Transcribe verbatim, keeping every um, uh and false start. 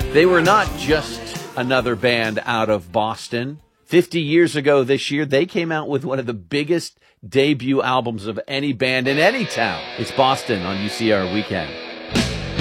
They were not just another band out of Boston. Fifty years ago this year, they came out with one of the biggest debut albums of any band in any town. It's Boston on U C R Weekend.